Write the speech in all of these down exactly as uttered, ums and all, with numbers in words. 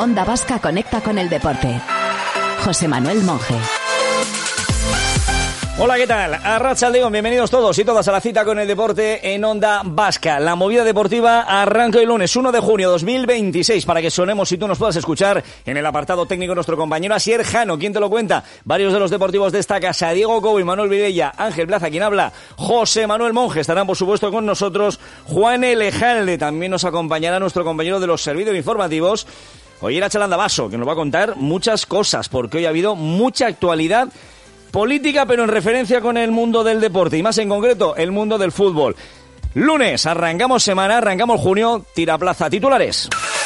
Onda Vasca conecta con el deporte. José Manuel Monje. Hola, ¿qué tal? Arratsaldeon, bienvenidos todos y todas a la cita con el deporte en Onda Vasca. La movida deportiva arranca el lunes uno de junio de dos mil veintiséis para que sonemos y tú nos puedas escuchar en el apartado técnico nuestro compañero Asier Jano. ¿Quién te lo cuenta? Varios de los deportivos de esta casa, Diego Cobo y Manuel Vidella, Ángel Plaza, quien habla, José Manuel Monje. Estarán, por supuesto, con nosotros Juan Elejalde. También nos acompañará nuestro compañero de los servicios informativos, Oyer Achalandabaso, que nos va a contar muchas cosas, porque hoy ha habido mucha actualidad política, pero en referencia con el mundo del deporte y más en concreto el mundo del fútbol. Lunes, arrancamos semana, arrancamos junio, tira plaza, titulares.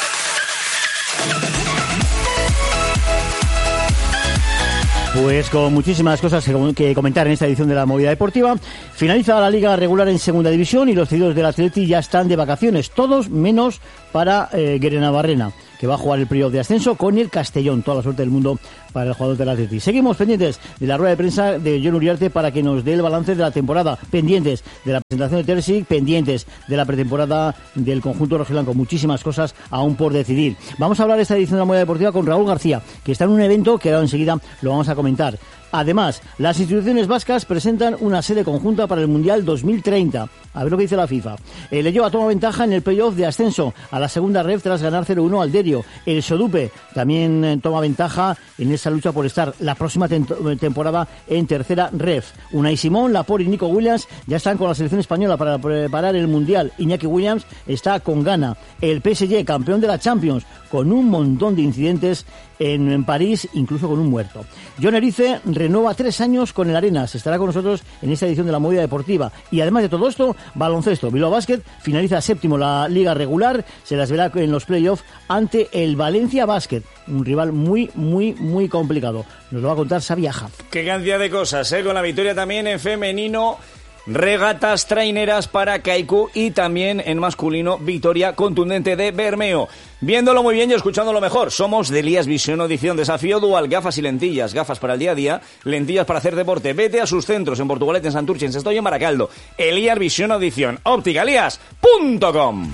Pues con muchísimas cosas que comentar en esta edición de la Movida Deportiva. Finaliza la Liga regular en Segunda División y los cedidos del Atleti ya están de vacaciones, todos menos para eh, Guerenabarrena, que va a jugar el playoff de ascenso con el Castellón. Toda la suerte del mundo para el jugador del Atleti. Seguimos pendientes de la rueda de prensa de Jon Uriarte para que nos dé el balance de la temporada, pendientes de la presentación de Terzic, pendientes de la pretemporada del conjunto rojiblanco. Muchísimas cosas aún por decidir. Vamos a hablar esta edición de la Movida Deportiva con Raúl García, que está en un evento que ahora enseguida lo vamos a comentar. Además, las instituciones vascas presentan una sede conjunta para el Mundial dos mil treinta. A ver lo que dice la FIFA. El Leioa toma ventaja en el playoff de ascenso a la segunda ref tras ganar cero uno al Derio. El Sodupe también eh, toma ventaja en esa lucha por estar la próxima te- temporada en tercera ref. Unai Simón, Laporte y Nico Williams ya están con la selección española para preparar el Mundial. Iñaki Williams está con Ghana. El P S G, campeón de la Champions, con un montón de incidentes en, en París, incluso con un muerto. Jon Erice renueva tres años con el Arenas. Estará con nosotros en esta edición de la Movida Deportiva. Y además de todo esto, baloncesto. Bilbao Basket finaliza séptimo la liga regular. Se las verá en los playoffs ante el Valencia Basket. Un rival muy, muy, muy complicado. Nos lo va a contar Xavi Aja. Qué cantidad de cosas, ¿eh? Con la victoria también en femenino. Regatas traineras para Kaiku y también en masculino victoria contundente de Bermeo. Viéndolo muy bien y escuchándolo mejor, somos de Elías Visión Audición, desafío dual, gafas y lentillas, gafas para el día a día, lentillas para hacer deporte. Vete a sus centros en Portugalete, en Santurce, en Sestoy y en Baracaldo. Elías Visión Audición, óptica elías punto com.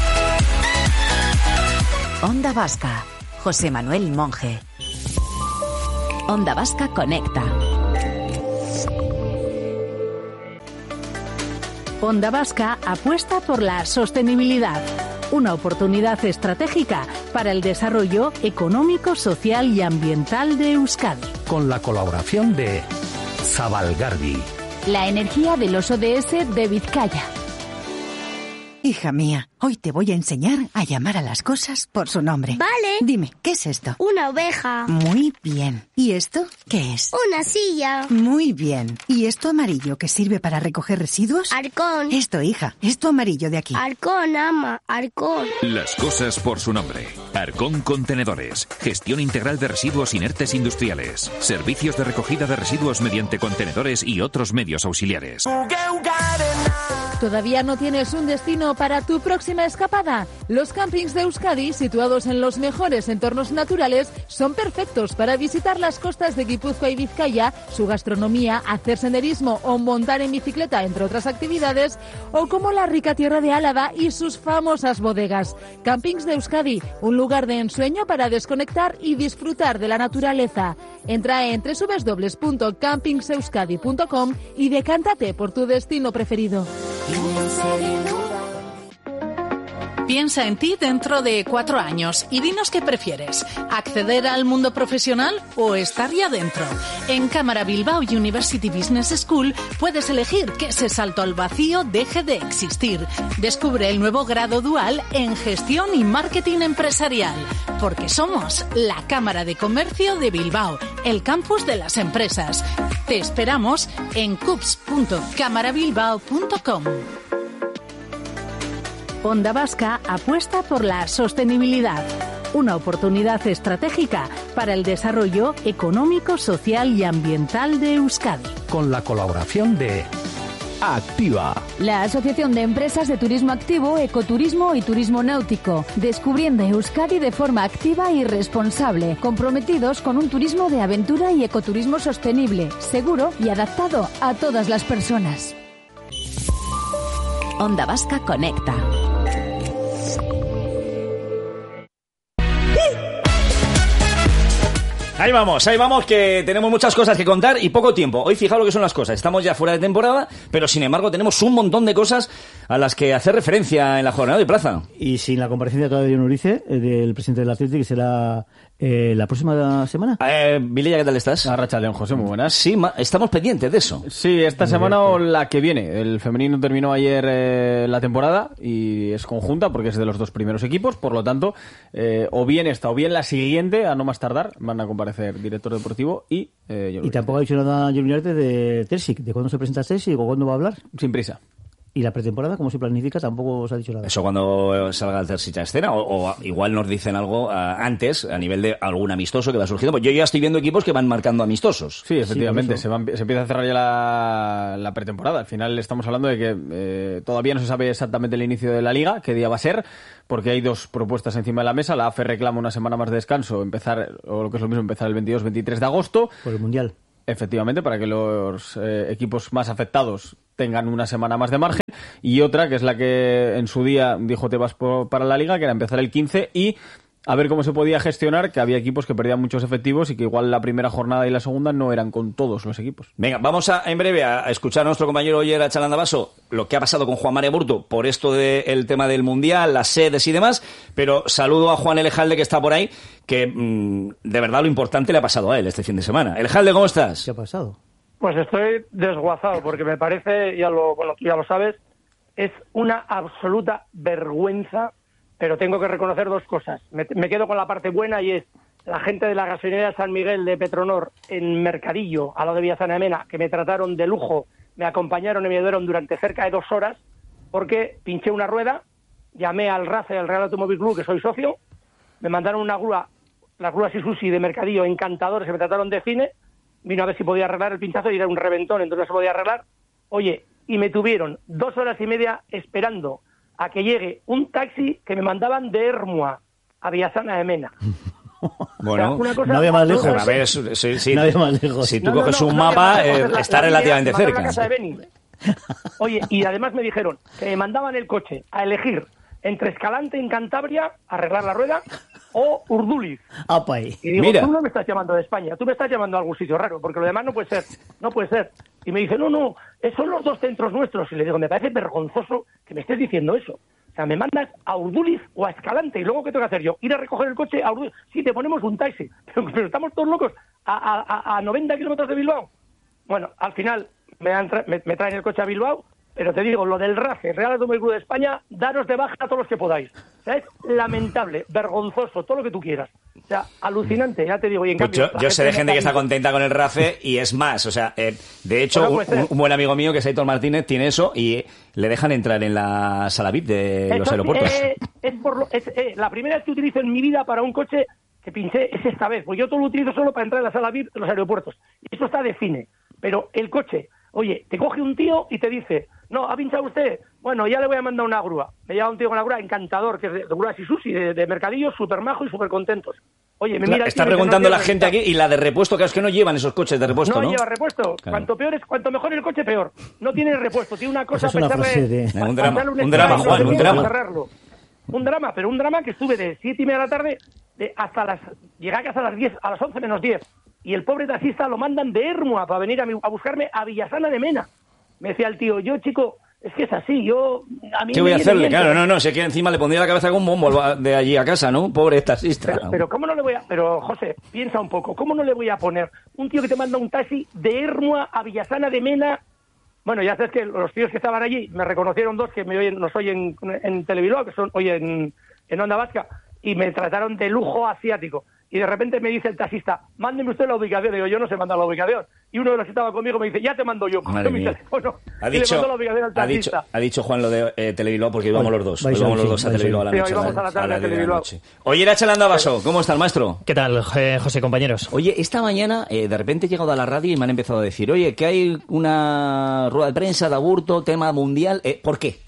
Onda Vasca, José Manuel Monje. Onda Vasca conecta. Onda Vasca apuesta por la sostenibilidad, una oportunidad estratégica para el desarrollo económico, social y ambiental de Euskadi. Con la colaboración de Zabalgarbi. La energía de los O D S de Vizcaya. Hija mía, hoy te voy a enseñar a llamar a las cosas por su nombre. Vale. Dime, ¿qué es esto? Una oveja. Muy bien. ¿Y esto qué es? Una silla. Muy bien. ¿Y esto amarillo que sirve para recoger residuos? Arcón. Esto, hija, esto amarillo de aquí. Arcón, ama, Arcón. Las cosas por su nombre. Arcón Contenedores. Gestión integral de residuos inertes industriales. Servicios de recogida de residuos mediante contenedores y otros medios auxiliares. ¿Todavía no tienes un destino para tu próxima escapada? Los campings de Euskadi, situados en los mejores entornos naturales, son perfectos para visitar las costas de Guipúzcoa y Vizcaya, su gastronomía, hacer senderismo o montar en bicicleta, entre otras actividades, o como la rica tierra de Álava y sus famosas bodegas. Campings de Euskadi, un lugar de ensueño para desconectar y disfrutar de la naturaleza. Entra en doble u doble u doble u punto campings euskadi punto com y decántate por tu destino preferido. Piensa en ti dentro de cuatro años y dinos qué prefieres, acceder al mundo profesional o estar ya dentro. En Cámara Bilbao University Business School puedes elegir que ese salto al vacío deje de existir. Descubre el nuevo grado dual en Gestión y Marketing Empresarial, porque somos la Cámara de Comercio de Bilbao, el campus de las empresas. Te esperamos en cups punto cámara bilbao punto com. Onda Vasca apuesta por la sostenibilidad, una oportunidad estratégica para el desarrollo económico, social y ambiental de Euskadi. Con la colaboración de Activa, la Asociación de Empresas de Turismo Activo, Ecoturismo y Turismo Náutico, descubriendo Euskadi de forma activa y responsable, comprometidos con un turismo de aventura y ecoturismo sostenible, seguro y adaptado a todas las personas. Onda Vasca conecta. Ahí vamos, ahí vamos, que tenemos muchas cosas que contar y poco tiempo. Hoy fijaos lo que son las cosas. Estamos ya fuera de temporada, pero sin embargo tenemos un montón de cosas a las que hacer referencia en la jornada de Plaza. Y sin la comparecencia todavía de Jon Uríce, del presidente del Atlético, que será eh, la próxima semana. Eh, Vilella, ¿qué tal estás? Arratsaldeon, José, muy buenas. Sí, ma- estamos pendientes de eso. Sí, esta semana o la que viene. El femenino terminó ayer eh, la temporada y es conjunta porque es de los dos primeros equipos, por lo tanto, eh, o bien esta o bien la siguiente, a no más tardar, van a comparecer director deportivo y eh, Jon Y tampoco ha dicho nada Jon Uriarte de Terzic, de cuándo se presenta Terzic o cuándo va a hablar. Sin prisa. Y la pretemporada, ¿cómo se planifica? Tampoco os ha dicho nada. Eso cuando salga el Terzic a escena, o, o igual nos dicen algo uh, antes, a nivel de algún amistoso que va surgiendo. Pues yo ya estoy viendo equipos que van marcando amistosos. Sí, efectivamente, sí, se, va, se empieza a cerrar ya la, la pretemporada. Al final estamos hablando de que eh, todavía no se sabe exactamente el inicio de la liga, qué día va a ser, porque hay dos propuestas encima de la mesa. La A F E reclama una semana más de descanso, empezar, o lo que es lo mismo, empezar el veintidós veintitrés de agosto. Por el Mundial. Efectivamente, para que los eh, equipos más afectados tengan una semana más de margen. Y otra, que es la que en su día dijo Tebas por, para la Liga, que era empezar el quince y a ver cómo se podía gestionar, que había equipos que perdían muchos efectivos y que igual la primera jornada y la segunda no eran con todos los equipos. Venga, vamos a, en breve a escuchar a nuestro compañero Oyer Achalandabaso lo que ha pasado con Juan María Burto por esto del tema del Mundial, las sedes y demás, pero saludo a Juan Elejalde que está por ahí, que mmm, de verdad lo importante le ha pasado a él este fin de semana. Elejalde, ¿cómo estás? ¿Qué ha pasado? Pues estoy desguazado porque me parece, ya lo, bueno, tú ya lo sabes, es una absoluta vergüenza. Pero tengo que reconocer dos cosas. Me, me quedo con la parte buena y es la gente de la gasolinera San Miguel de Petronor en Mercadillo, a lo de Villazana de Mena, que me trataron de lujo, me acompañaron y me ayudaron durante cerca de dos horas, porque pinché una rueda, llamé al R A C, al Real Automóvil Club, que soy socio, me mandaron una grúa, las grúas Isuzu de Mercadillo, encantadores, que me trataron de cine, vino a ver si podía arreglar el pinchazo y era un reventón, entonces no se podía arreglar. Oye, y me tuvieron dos horas y media esperando a que llegue un taxi que me mandaban de Ermua a Villasana de Mena. Bueno, o sea, cosa, no había más lejos. A ver, sí, sí, no había más lejos. Si tú no, no, coges no, un no, mapa, no, eh, la, está la relativamente mía, cerca. La casa de Beni. Oye, y además me dijeron que me mandaban el coche a elegir entre Escalante en Cantabria, arreglar la rueda, o Urduliz. Y digo, Mira. tú no me estás llamando de España, tú me estás llamando a algún sitio raro, porque lo demás no puede ser, no puede ser. Y me dice, no, no, esos son los dos centros nuestros. Y le digo, me parece vergonzoso que me estés diciendo eso. O sea, me mandas a Urduliz o a Escalante, y luego ¿qué tengo que hacer yo? Ir a recoger el coche a Urduliz. Sí, te ponemos un taxi, pero, pero estamos todos locos a, a, a noventa kilómetros de Bilbao. Bueno, al final me, han tra- me, me traen el coche a Bilbao, pero te digo, lo del R A F, Real Automóvil Club de España, daros de baja a todos los que podáis. O sea, es lamentable, vergonzoso, todo lo que tú quieras. O sea, alucinante, ya te digo. Y en Pues cambio, yo, yo sé de gente que está contenta con el R A F E y es más, o sea, eh, de hecho, Bueno, un, pues, un buen amigo mío que es Aitor Martínez tiene eso y le dejan entrar en la sala V I P de los Eso, aeropuertos. eh, es por lo, es, eh, la primera vez que utilizo en mi vida para un coche que pinché es esta vez, porque yo todo lo utilizo solo para entrar en la sala V I P de los aeropuertos. Y eso está de cine. Pero el coche, oye, te coge un tío y te dice, no, ¿ha pinchado usted? Bueno, ya le voy a mandar una grúa. Me lleva un tío con la grúa, encantador, que es de, de grúas Isuzu, de, de Mercadillo, súper majo y súper contentos. Oye, me Claro, mira está tío, preguntando no la gente aquí y la de repuesto, claro, es que no llevan esos coches de repuesto, ¿no? No lleva repuesto. Claro. Cuanto peor es, cuanto mejor el coche, peor. No tiene repuesto. Tiene una cosa Pues es una para frase echarle- de- para Un drama, echarle un drama, spray, Juan, no sé un qué, drama. para cerrarlo. Un drama, pero un drama que estuve de siete y media de la tarde de hasta las... Llegué a casa a las diez, a las once menos diez. Y el pobre taxista lo mandan de Ermua para venir a, mi- a buscarme a Villasana de Mena. Me decía el tío, yo, chico, es que es así, yo... A mí ¿Qué me voy a viene hacerle? bien, Claro, pero- no, no, sé que encima le pondría la cabeza con un bombo de allí a casa, ¿no? Pobre taxista. Pero, pero ¿cómo no le voy a...? Pero, José, piensa un poco. ¿Cómo no le voy a poner un tío que te manda un taxi de Ermua a Villasana de Mena? Bueno, ya sabes que los tíos que estaban allí me reconocieron dos que me oyen, nos oyen en Telebilbao, que son oye en, en Onda Vasca, y me trataron de lujo asiático. Y de repente me dice el taxista, mándeme usted la ubicación. Digo, yo no sé mandar la ubicación. Y uno de los que estaba conmigo me dice, ya te mando yo. Madre Coge mi mía. teléfono. Ha y le dicho, mando la ubicación al ha, dicho, taxista. ha dicho Juan lo de eh, Telebilbao porque íbamos los dos. vais Íbamos hoy, los sí, dos a vais Telebilbao a la hoy. noche. Sí, hoy vamos a la tarde a diez de Telebilbao. noche. Oye, Irache Landavaso, ¿cómo está el maestro? ¿Qué tal, eh, José, compañeros? Oye, esta mañana eh, de repente he llegado a la radio y me han empezado a decir, oye, que hay una rueda de prensa de Aburto, tema mundial. Eh, ¿Por qué?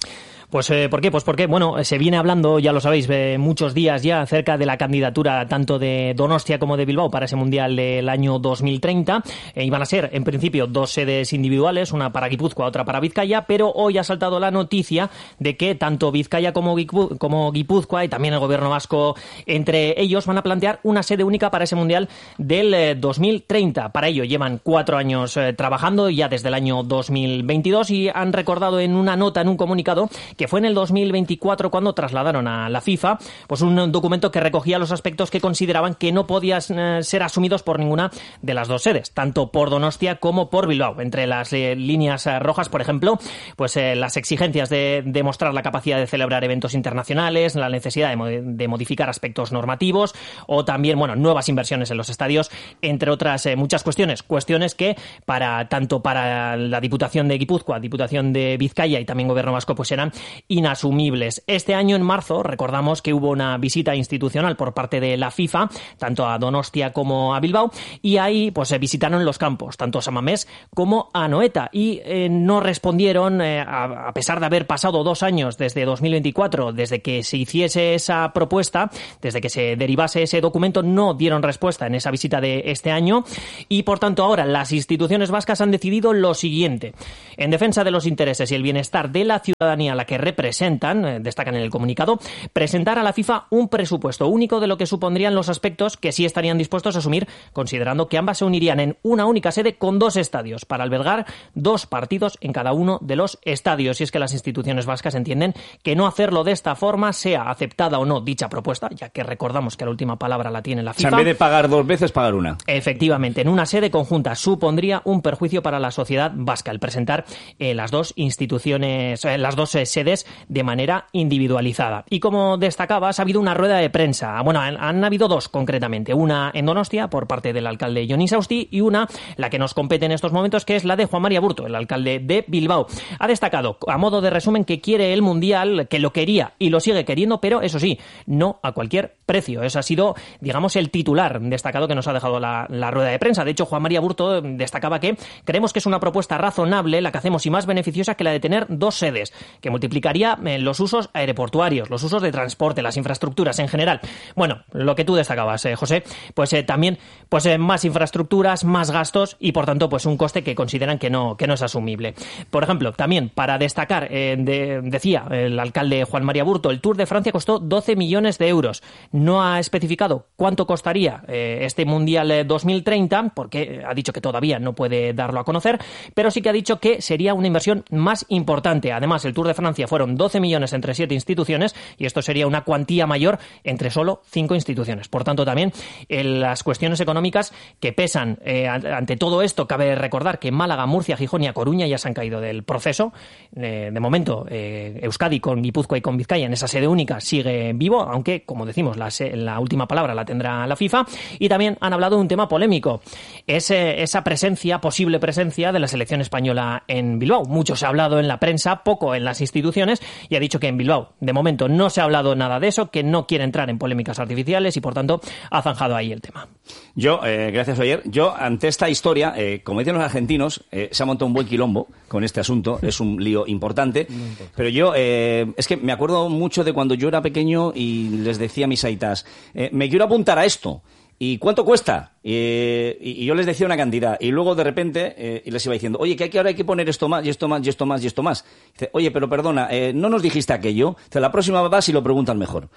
Pues eh, ¿por qué? Pues porque, bueno, se viene hablando, ya lo sabéis, eh, muchos días ya acerca de la candidatura tanto de Donostia como de Bilbao para ese Mundial del año dos mil treinta. Eh, iban a ser, en principio, dos sedes individuales, una para Guipúzcoa, otra para Vizcaya, pero hoy ha saltado la noticia de que tanto Vizcaya como, Guipú- como Guipúzcoa y también el gobierno vasco, entre ellos, van a plantear una sede única para ese Mundial del eh, dos mil treinta. Para ello llevan cuatro años eh, trabajando, ya desde el año dos mil veintidós, y han recordado en una nota, en un comunicado, que fue en el dos mil veinticuatro cuando trasladaron a la FIFA pues un documento que recogía los aspectos que consideraban que no podían eh, ser asumidos por ninguna de las dos sedes, tanto por Donostia como por Bilbao. Entre las eh, líneas eh, rojas, por ejemplo, pues eh, las exigencias de demostrar la capacidad de celebrar eventos internacionales, la necesidad de, mo- de modificar aspectos normativos, o también, bueno, nuevas inversiones en los estadios, entre otras eh, muchas cuestiones. Cuestiones que para tanto para la Diputación de Guipúzcoa, Diputación de Vizcaya y también Gobierno Vasco pues eran inasumibles. Este año, en marzo, recordamos que hubo una visita institucional por parte de la FIFA, tanto a Donostia como a Bilbao, y ahí pues se visitaron los campos, tanto a San Mamés como a Anoeta, y eh, no respondieron, eh, a, a pesar de haber pasado dos años desde dos mil veinticuatro, desde que se hiciese esa propuesta, desde que se derivase ese documento, no dieron respuesta en esa visita de este año, y por tanto ahora las instituciones vascas han decidido lo siguiente: en defensa de los intereses y el bienestar de la ciudadanía a la que representan, eh, destacan en el comunicado, presentar a la FIFA un presupuesto único de lo que supondrían los aspectos que sí estarían dispuestos a asumir, considerando que ambas se unirían en una única sede con dos estadios para albergar dos partidos en cada uno de los estadios. Y es que las instituciones vascas entienden que no hacerlo de esta forma, sea aceptada o no dicha propuesta, ya que recordamos que la última palabra la tiene la FIFA. O sea, en vez de pagar dos veces, pagar una. Efectivamente, en una sede conjunta supondría un perjuicio para la sociedad vasca el presentar eh, las dos instituciones, eh, las dos eh, sedes de manera individualizada. Y como destacabas, ha habido una rueda de prensa. Bueno, han, han habido dos concretamente. Una en Donostia por parte del alcalde Jon Insausti, y una, la que nos compete en estos momentos, que es la de Juan María Burto, el alcalde de Bilbao. Ha destacado, a modo de resumen, que quiere el Mundial, que lo quería y lo sigue queriendo, pero eso sí, no a cualquier precio. Eso ha sido, digamos, el titular destacado que nos ha dejado la, la rueda de prensa. De hecho, Juan María Burto destacaba que creemos que es una propuesta razonable la que hacemos y más beneficiosa que la de tener dos sedes, que multiplicaría eh, los usos aeroportuarios, los usos de transporte, las infraestructuras en general. Bueno, lo que tú destacabas, eh, José, pues eh, también pues eh, más infraestructuras, más gastos y por tanto pues un coste que consideran que no, que no es asumible. Por ejemplo, también para destacar, eh, de, decía el alcalde Juan María Burto, el Tour de Francia costó doce millones de euros. No ha especificado cuánto costaría eh, este Mundial eh, dos mil treinta, porque ha dicho que todavía no puede darlo a conocer, pero sí que ha dicho que sería una inversión más importante. Además, el Tour de Francia fueron doce millones entre siete instituciones y esto sería una cuantía mayor entre solo cinco instituciones. Por tanto, también eh, las cuestiones económicas que pesan eh, ante todo esto, cabe recordar que Málaga, Murcia, Gijón y A Coruña ya se han caído del proceso. Eh, de momento, eh, Euskadi con Guipúzcoa y con Vizcaya en esa sede única sigue vivo, aunque, como decimos, la, la última palabra la tendrá la FIFA. Y también han hablado de un tema polémico, es eh, esa presencia, posible presencia de la selección española en Bilbao. Mucho se ha hablado en la prensa, poco en las instituciones, y ha dicho que en Bilbao, de momento, no se ha hablado nada de eso, que no quiere entrar en polémicas artificiales y, por tanto, ha zanjado ahí el tema. Yo, eh, gracias Oyer, yo ante esta historia, eh, como dicen los argentinos, eh, se ha montado un buen quilombo con este asunto, es un lío importante, importante. Pero yo, eh, es que me acuerdo mucho de cuando yo era pequeño y les decía a mis aitas, eh, me quiero apuntar a esto. ¿Y cuánto cuesta? Eh, y, y yo les decía una cantidad. Y luego, de repente, eh, y les iba diciendo, oye, que aquí ahora hay que poner esto más, y esto más, y esto más, y esto más. Dice, oye, pero perdona, eh, ¿no nos dijiste aquello? Dice, la próxima vas y lo preguntas mejor.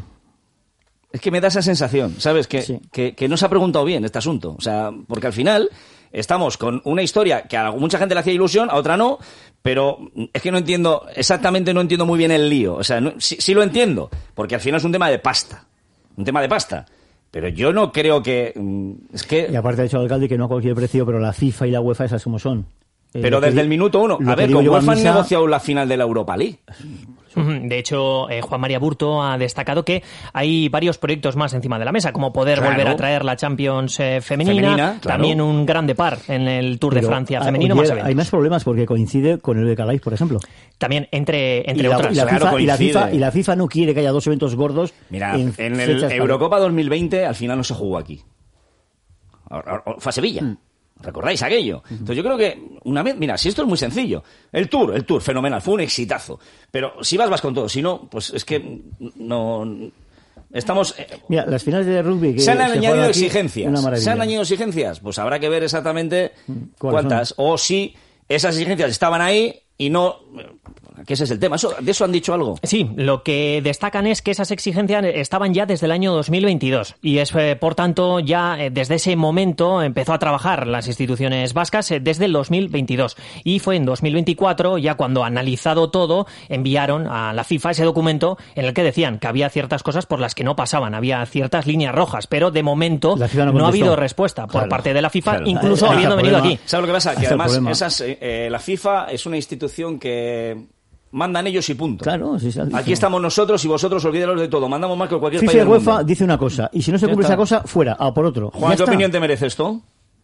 Es que me da esa sensación, ¿sabes? Que, sí. que, que no se ha preguntado bien este asunto. O sea, porque al final estamos con una historia que a mucha gente le hacía ilusión, a otra no, pero es que no entiendo, exactamente no entiendo muy bien el lío. O sea, no, sí, sí lo entiendo, porque al final es un tema de pasta. Un tema de pasta. Pero yo no creo que... Es que... Y aparte ha dicho el alcalde que no a cualquier precio, pero la FIFA y la UEFA esas como son. Pero eh, desde el minuto uno. A ver, con UEFA han negociado la final de la Europa League. De hecho, eh, Juan María Burto ha destacado que hay varios proyectos más encima de la mesa, como poder claro. volver a traer la Champions eh, femenina, femenina claro. también un gran depart en el Tour Pero, de Francia femenino. Oye, más eventos. Hay más problemas porque coincide con el de Calais, por ejemplo. También, entre, entre y la, otras. Y la, claro, FIFA, y, la FIFA, y la FIFA no quiere que haya dos eventos gordos. Mira, en, en el Eurocopa dos mil veinte al final no se jugó aquí. Fue a Sevilla. Mm. ¿Recordáis aquello? Entonces yo creo que una vez, mira, si esto es muy sencillo, el Tour, el Tour, fenomenal, fue un exitazo, pero si vas, vas con todo, si no, pues es que no... Estamos... Eh, mira, las finales de rugby... Que se han se añadido aquí, exigencias, se han añadido exigencias, pues habrá que ver exactamente cuántas, son? O si esas exigencias estaban ahí y no... Que ese es el tema. ¿Eso, ¿De eso han dicho algo? Sí, lo que destacan es que esas exigencias estaban ya desde el año dos mil veintidós y es, eh, por tanto, ya eh, desde ese momento empezó a trabajar las instituciones vascas eh, desde el dos mil veintidós y fue en dos mil veinticuatro, ya cuando analizado todo, enviaron a la FIFA ese documento en el que decían que había ciertas cosas por las que no pasaban, había ciertas líneas rojas, pero de momento no, no ha habido respuesta por claro, parte de la FIFA, claro, incluso claro, habiendo venido aquí. ¿Sabes lo que pasa? Que además esas, eh, la FIFA es una institución que... mandan ellos y punto. Claro, sí, aquí estamos nosotros y vosotros olvídalos de todo. Mandamos más que cualquier FIFA país del UEFA mundo. Dice una cosa y si no se cumple esa cosa, fuera, a por otro. Juan, ¿qué está. opinión te merece esto?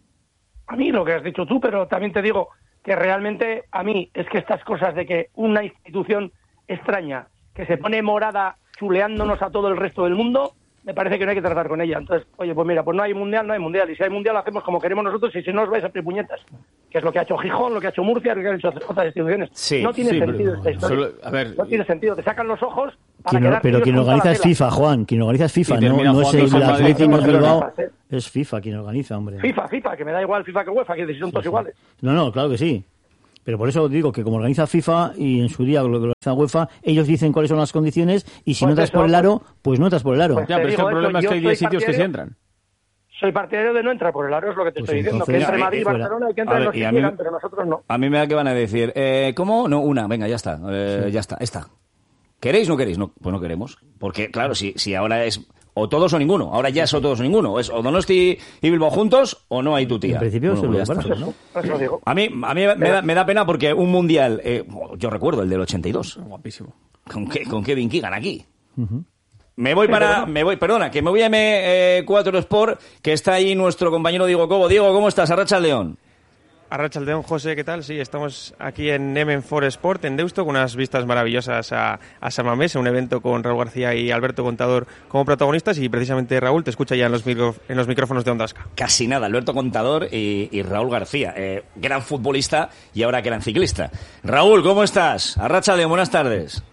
A mí lo que has dicho tú, pero también te digo que realmente a mí es que estas cosas de que una institución extraña que se pone morada chuleándonos a todo el resto del mundo, me parece que no hay que tratar con ella. Entonces, oye, pues mira, pues no hay mundial, no hay mundial. Y si hay mundial, lo hacemos como queremos nosotros y si no os vais a hacer puñetas. Que es lo que ha hecho Gijón, lo que ha hecho Murcia, lo que han hecho otras instituciones. Sí, no tiene sí, sentido pero, esta historia. Solo, a ver, no tiene sentido. Te sacan los ojos para quien, quedar pero quien organiza es FIFA, Juan. Quien organiza es FIFA, no, no es el Atlético de Bilbao. Es FIFA quien organiza, hombre. FIFA, FIFA, que me da igual FIFA que UEFA, que son todos sí, iguales. No, no, claro que sí. Pero por eso digo que como organiza FIFA y en su día lo que organiza UEFA, ellos dicen cuáles son las condiciones y si pues no entras por el aro, pues no entras por el aro. Pues ya, pero es que el problema es que hay diez sitios que sí entran. Soy partidario de no entrar por el aro, es lo que te pues estoy diciendo. Que entre Madrid y Barcelona y que entren los que quieran, pero nosotros no. A mí me da que van a decir, eh, ¿cómo? No, una, venga, ya está, eh, sí. ya está, esta. ¿Queréis o no queréis? No, pues no queremos. Porque, claro, si, si ahora es o todos o ninguno, ahora ya es o todos o ninguno. Es o Donosti y Bilbao juntos o no hay tu tía. En principio bueno, pues ya está, ¿no? Eso digo. A mí, a mí me, da, me da pena porque un mundial, eh, yo recuerdo el del ochenta y dos. Guapísimo. Con, que, con Kevin Keegan aquí. Uh-huh. Me voy para, me voy, perdona, que me voy a eme cuatro Sport, que está ahí nuestro compañero Diego Cobo. Diego, ¿cómo estás? Arratsaldeon. Arratsaldeon, José, ¿qué tal? Sí, estamos aquí en eme cuatro Sport, en Deusto, con unas vistas maravillosas a, a San Mamés, un evento con Raúl García y Alberto Contador como protagonistas, y precisamente Raúl te escucha ya en los, micro, en los micrófonos de Onda Vasca. Casi nada, Alberto Contador y, y Raúl García, eh, gran futbolista y ahora gran ciclista. Raúl, ¿cómo estás? Arratsaldeon, buenas tardes.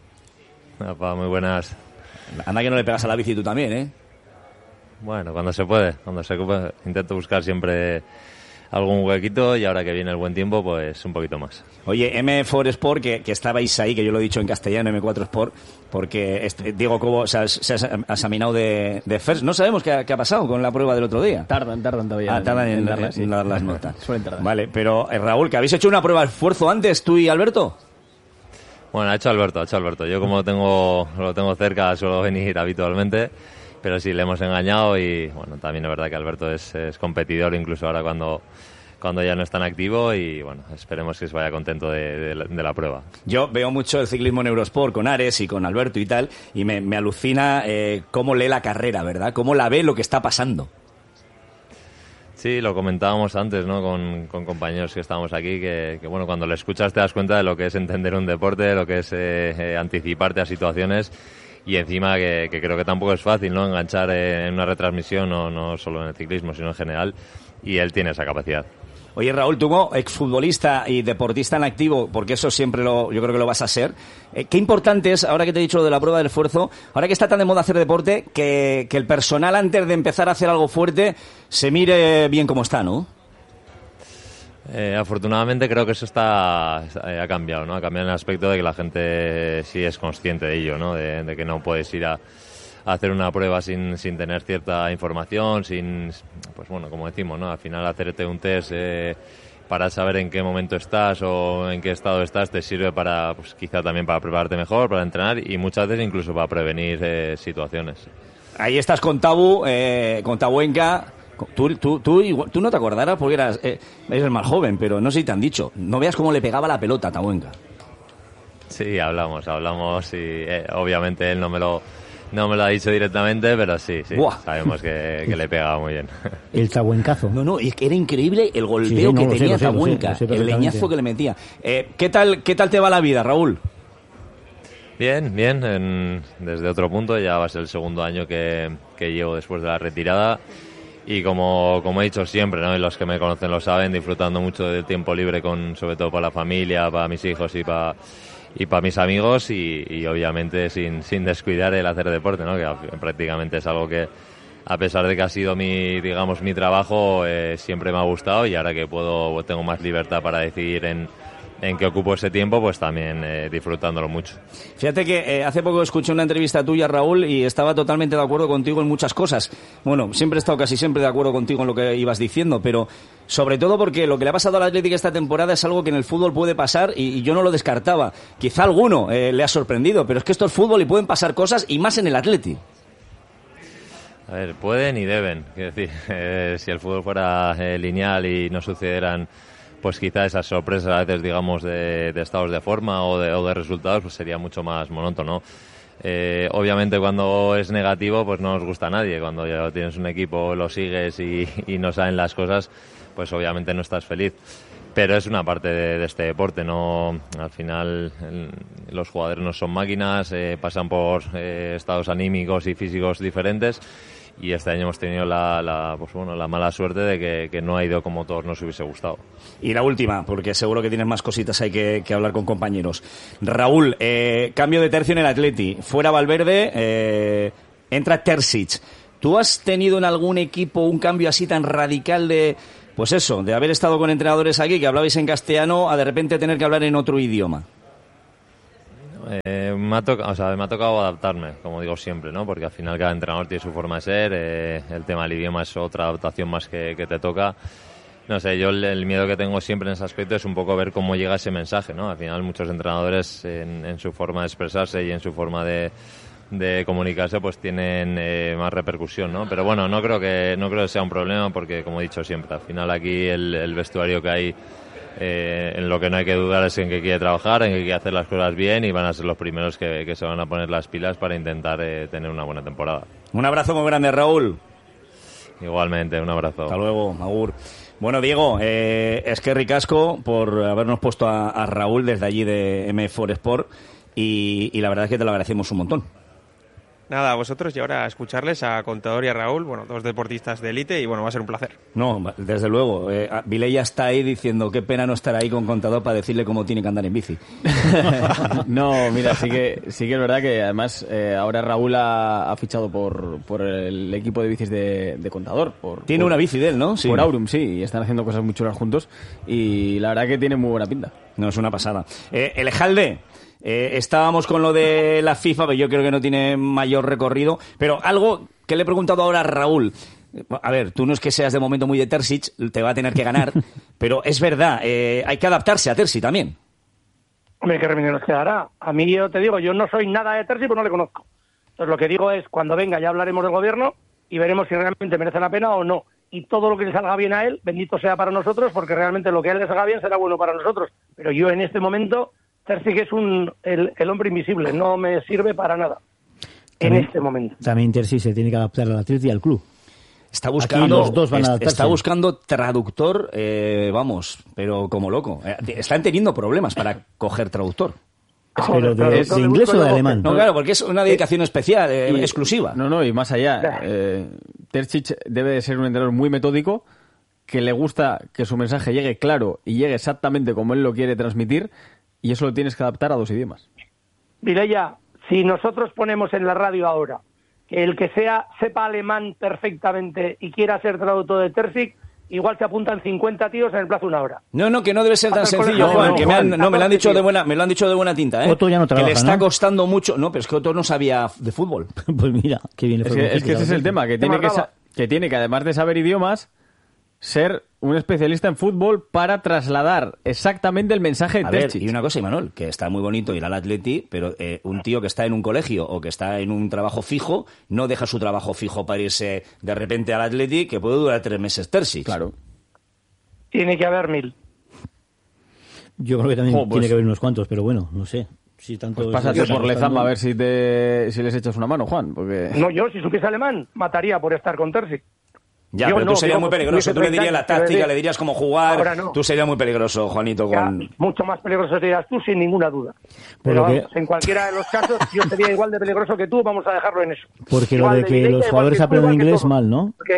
Opa, muy buenas. Anda que no le pegas a la bici tú también, ¿eh? Bueno, cuando se puede, cuando se puede. Intento buscar siempre algún huequito y ahora que viene el buen tiempo, pues un poquito más. Oye, eme cuatro Sport, que, que estabais ahí, que yo lo he dicho en castellano, eme cuatro Sport, porque este, Diego Cobo se, se ha examinado de, de first. No sabemos qué ha, qué ha pasado con la prueba del otro día. Tardan, tardan todavía. Ah, tardan en, en, darlas, en, sí. en dar las notas. Suelen tardar. Vale, pero eh, Raúl, que habéis hecho una prueba de esfuerzo antes, tú y Alberto. Bueno, ha hecho Alberto, ha hecho Alberto. Yo como tengo, lo tengo cerca, suelo venir habitualmente, pero sí, le hemos engañado y bueno, también es verdad que Alberto es, es competidor incluso ahora cuando, cuando ya no es tan activo y bueno, esperemos que se vaya contento de, de, de la prueba. Yo veo mucho el ciclismo en Eurosport con Ares y con Alberto y tal, y me, me alucina eh, cómo lee la carrera, ¿verdad? Cómo la ve lo que está pasando. Sí, lo comentábamos antes, ¿no? Con, con compañeros que estábamos aquí, que, que bueno, cuando le escuchas te das cuenta de lo que es entender un deporte, de lo que es eh, eh, anticiparte a situaciones y encima que, que creo que tampoco es fácil, ¿no? Enganchar eh, en una retransmisión, no, no solo en el ciclismo, sino en general, y él tiene esa capacidad. Oye, Raúl, tú como exfutbolista y deportista en activo, porque eso siempre lo, yo creo que lo vas a ser, eh, qué importante es, ahora que te he dicho lo de la prueba del esfuerzo, ahora que está tan de moda hacer deporte, que, que el personal antes de empezar a hacer algo fuerte se mire bien como está, ¿no? Eh, afortunadamente creo que eso está, está ha cambiado, ¿no? Ha cambiado en el aspecto de que la gente sí es consciente de ello, ¿no? De, de que no puedes ir a hacer una prueba sin, sin tener cierta información, sin, pues bueno, como decimos, ¿no? Al final hacerte un test eh, para saber en qué momento estás o en qué estado estás te sirve para, pues quizá también para prepararte mejor, para entrenar y muchas veces incluso para prevenir eh, situaciones. Ahí estás con Tabu, eh, con Tabuenca. Tú, tú, tú, igual, tú no te acordarás porque eras, eh, eres más joven, pero no sé si te han dicho. No veas cómo le pegaba la pelota a Tabuenca. Sí, hablamos, hablamos y eh, obviamente él no me lo... No me lo ha dicho directamente, pero sí, sí. Buah. Sabemos que, que le pegaba muy bien. El tabuencazo. No, no, es que era increíble el golpeo sí, sí, no, que tenía sé, Tabuenca, sé, sé, el leñazo que le metía. Eh, ¿qué tal, qué tal te va la vida, Raúl? Bien, bien. En, desde otro punto, ya va a ser el segundo año que, que llevo después de la retirada. y como, como he dicho siempre, ¿no? Y los que me conocen lo saben, disfrutando mucho del tiempo libre, con sobre todo para la familia, para mis hijos y para y para mis amigos y, y obviamente sin, sin descuidar el hacer deporte, ¿no? Que prácticamente es algo que, a pesar de que ha sido mi, digamos, mi trabajo, eh, siempre me ha gustado, y ahora que puedo, tengo más libertad para decidir en, en qué ocupo ese tiempo, pues también eh, disfrutándolo mucho. Fíjate que eh, hace poco escuché una entrevista tuya, Raúl, y estaba totalmente de acuerdo contigo en muchas cosas. Bueno, siempre he estado casi siempre de acuerdo contigo en lo que ibas diciendo, pero sobre todo porque lo que le ha pasado al Atlético esta temporada es algo que en el fútbol puede pasar, y, y yo no lo descartaba. Quizá alguno eh, le ha sorprendido, pero es que esto es fútbol y pueden pasar cosas, y más en el Atlético. A ver, pueden y deben. Quiero decir, eh, si el fútbol fuera eh, lineal y no sucedieran, pues quizá esas sorpresas a veces, digamos, de, de estados de forma o de, o de resultados, pues sería mucho más monótono. Eh, obviamente cuando es negativo, pues no nos gusta a nadie. Cuando ya tienes un equipo, lo sigues y, y no salen las cosas, pues obviamente no estás feliz. Pero es una parte de, de este deporte, ¿no? Al final el, los jugadores no son máquinas, eh, pasan por eh, estados anímicos y físicos diferentes, y este año hemos tenido la, la, pues bueno, la mala suerte de que, que no ha ido como todos nos hubiese gustado. Y la última, porque seguro que tienes más cositas hay que, que hablar con compañeros. Raúl, eh, cambio de tercio en el Atleti. Fuera Valverde, eh, entra Terzic. ¿Tú has tenido en algún equipo un cambio así tan radical de, pues eso, de haber estado con entrenadores aquí que hablabais en castellano a de repente tener que hablar en otro idioma? Eh, me, ha tocado, o sea, me ha tocado adaptarme, como digo siempre, ¿no? Porque al final cada entrenador tiene su forma de ser, eh, el tema del idioma es otra adaptación más que, que te toca. No sé, yo el, el miedo que tengo siempre en ese aspecto es un poco ver cómo llega ese mensaje, ¿no? Al final muchos entrenadores en, en su forma de expresarse y en su forma de, de comunicarse pues tienen eh, más repercusión, ¿no? Pero bueno, no creo que no creo que sea un problema, porque como he dicho siempre, al final aquí el, el vestuario que hay, Eh, en lo que no hay que dudar es en que quiere trabajar, en que quiere hacer las cosas bien, y van a ser los primeros que, que se van a poner las pilas para intentar eh, tener una buena temporada. Un abrazo muy grande, Raúl. Igualmente, un abrazo. Hasta luego, agur. Bueno, Diego, eh, es que ricasco por habernos puesto a, a Raúl desde allí de eme cuatro Sport, y, y la verdad es que te lo agradecemos un montón. Nada, a vosotros, y ahora a escucharles a Contador y a Raúl, bueno, dos deportistas de élite, y bueno, va a ser un placer. No, desde luego. Eh, Vilella está ahí diciendo qué pena no estar ahí con Contador para decirle cómo tiene que andar en bici. No, mira, sí que sí que es verdad que además eh, ahora Raúl ha, ha fichado por, por el equipo de bicis de, de Contador. Por, tiene por, una bici de él, ¿no? Sí. Por Aurum, sí, y están haciendo cosas muy chulas juntos, y la verdad que tiene muy buena pinta. No, es una pasada. Eh, el Ejalde. Eh, estábamos con lo de la FIFA, pero yo creo que no tiene mayor recorrido. Pero algo que le he preguntado ahora a Raúl. A ver, tú no es que seas de momento muy de Terzic, te va a tener que ganar, pero es verdad, eh, hay que adaptarse a Terzic también. Hombre, ¿qué remedio nos quedará? A mí, yo te digo, yo no soy nada de Terzic, pues no le conozco. Entonces, lo que digo es, cuando venga ya hablaremos del gobierno y veremos si realmente merece la pena o no. Y todo lo que le salga bien a él, bendito sea para nosotros, porque realmente lo que a él le salga bien será bueno para nosotros. Pero yo en este momento, Terzic es un, el, el hombre invisible, no me sirve para nada. También, en este momento. También Terzic se tiene que adaptar al Atleti y al club. Está buscando, los dos van a está buscando traductor, eh, vamos, pero como loco. Eh, están teniendo problemas para coger traductor. Pero de, de, de inglés o de alemán. No, claro, porque es una dedicación especial, eh, y, exclusiva. No, no, y más allá. Eh, Terzic debe de ser un entrenador muy metódico, que le gusta que su mensaje llegue claro y llegue exactamente como él lo quiere transmitir, y eso lo tienes que adaptar a dos idiomas. Vilella, si nosotros ponemos en la radio ahora que el que sea sepa alemán perfectamente y quiera ser traductor de Terzic, igual se apuntan cincuenta tíos en el plazo de una hora. No, no, que no debe ser tan sencillo, Juan, que me han, no, me lo han dicho de buena, me lo han dicho de buena tinta, ¿eh? Otto ya no trabaja, que le está ¿no? costando mucho. No, pero es que Otto no sabía de fútbol. Pues mira, qué bien. Es que, es que ese es el tema, que tiene que, sa- que tiene que, además de saber idiomas, ser un especialista en fútbol para trasladar exactamente el mensaje de A Terzic. ver, y una cosa, Imanol, que está muy bonito ir al Atleti, pero eh, un tío que está en un colegio o que está en un trabajo fijo, no deja su trabajo fijo para irse de repente al Atleti, que puede durar tres meses Terzic. Claro. Tiene que haber mil. Yo creo que también Oh, pues, tiene que haber unos cuantos, pero bueno, no sé. Si tanto Pues pásate por Lezama a ver si, te, si les echas una mano, Juan. Porque... No, yo, si supiese alemán, mataría por estar con Terzic. Ya, yo pero no, tú serías yo, muy peligroso, tú le dirías la táctica, le dirías cómo jugar, Ahora no. tú serías muy peligroso, Juanito. Ya, Con... mucho más peligroso serías tú, sin ninguna duda. Pero Pero que... vamos, en cualquiera de los casos, yo sería igual de peligroso que tú, vamos a dejarlo en eso. Porque igual lo de que Vilella, los igual jugadores que aprendan igual que inglés todo. mal, ¿no? Porque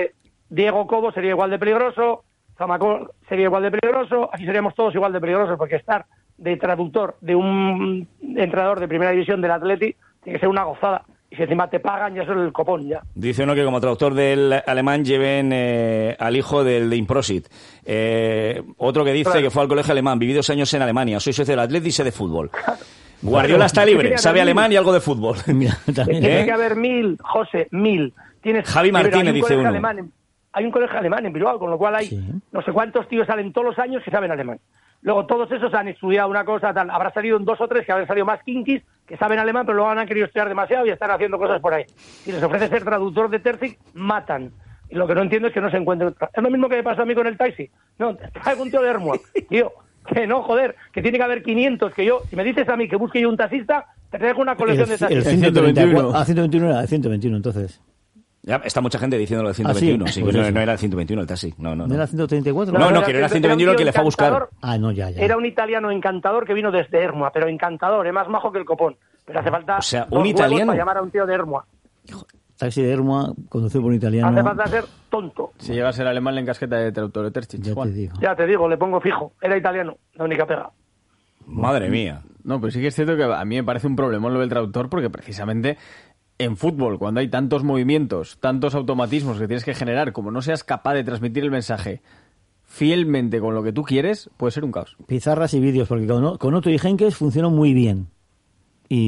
Diego Cobo sería igual de peligroso, Zamacón sería igual de peligroso, aquí seríamos todos igual de peligrosos, porque estar de traductor de un entrenador de primera división del Atleti tiene que ser una gozada. Y si encima te pagan, ya eso es el copón, ya. Dice uno que como traductor del alemán lleven eh, al hijo del de Improsit. Eh, otro que dice claro. que fue al colegio alemán, viví dos años en Alemania, soy socio del Atleti y sé de fútbol. Claro. Guardiola está libre, sabe alemán mil. Y algo de fútbol. Mira, también, tiene ¿eh? que haber mil, José, mil. Tienes, Javi Martínez dice uno. Alemán, hay un colegio alemán en Bilbao, con lo cual hay sí. no sé cuántos tíos salen todos los años que saben alemán. Luego todos esos han estudiado una cosa, tal. Habrá salido en dos o tres que habrán salido más kinkis, que saben alemán, pero luego han querido estudiar demasiado y están haciendo cosas por ahí. Si les ofrece ser traductor de Terzic, matan. Y lo que no entiendo es que no se encuentren. Es lo mismo que me pasó a mí con el taxi. No, traigo un tío de Ermua. Tío, que no, joder, que tiene que haber quinientos, que yo, si me dices a mí que busque yo un taxista, te traigo una colección el, de taxistas. El ciento veintiuno. Ah, ciento veintiuno era el ciento veintiuno, entonces. Ya está mucha gente diciendo lo de ciento veintiuno. Ah, ¿sí? Sí, pues no, no era el ciento veintiuno el taxi. No, no, no. ¿No era el ciento treinta y cuatro? No, no, no, que no era el ciento veintiuno el que le fue a buscar. Ah, no, ya, ya. Era un italiano encantador que vino desde Ermua, pero encantador, es más majo que el copón. Pero hace falta o sea, un italiano para llamar a un tío de Ermua. Taxi de Ermua, conducido por un italiano. Hace falta ser tonto. Si llega a ser alemán, le encasqueta de traductor de Terzic. Ya te digo. Ya te digo, le pongo fijo. Era italiano, la única pega. Madre mía. No, pero sí que es cierto que a mí me parece un problemón lo del traductor, porque precisamente en fútbol, cuando hay tantos movimientos, tantos automatismos que tienes que generar, como no seas capaz de transmitir el mensaje fielmente con lo que tú quieres, puede ser un caos. Pizarras y vídeos, porque con, con Otto y Henkes funcionó muy bien.